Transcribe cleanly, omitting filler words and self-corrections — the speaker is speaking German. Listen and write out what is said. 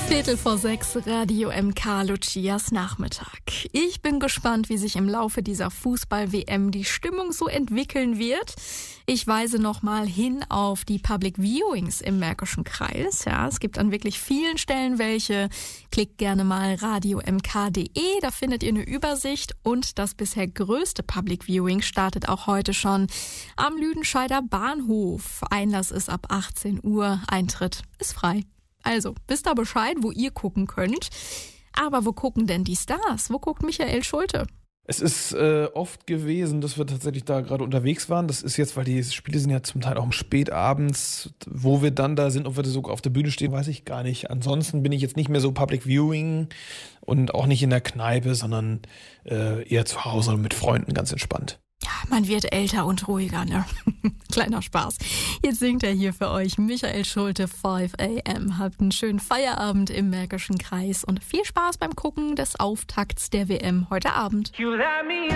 5:15, Radio MK, Lucias Nachmittag. Ich bin gespannt, wie sich im Laufe dieser Fußball-WM die Stimmung so entwickeln wird. Ich weise nochmal hin auf die Public Viewings im Märkischen Kreis. Ja, es gibt an wirklich vielen Stellen welche. Klickt gerne mal radiomk.de, da findet ihr eine Übersicht. Und das bisher größte Public Viewing startet auch heute schon am Lüdenscheider Bahnhof. Einlass ist ab 18 Uhr, Eintritt ist frei. Also, wisst ihr Bescheid, wo ihr gucken könnt. Aber wo gucken denn die Stars? Wo guckt Michael Schulte? Es ist oft gewesen, dass wir tatsächlich da gerade unterwegs waren. Das ist jetzt, weil die Spiele sind ja zum Teil auch am Spätabends. Wo wir dann da sind, ob wir da sogar auf der Bühne stehen, weiß ich gar nicht. Ansonsten bin ich jetzt nicht mehr so Public Viewing und auch nicht in der Kneipe, sondern eher zu Hause und mit Freunden ganz entspannt. Ja, man wird älter und ruhiger, ne? Kleiner Spaß. Jetzt singt er hier für euch Michael Schulte 5 AM. Habt einen schönen Feierabend im Märkischen Kreis und viel Spaß beim Gucken des Auftakts der WM heute Abend. You let me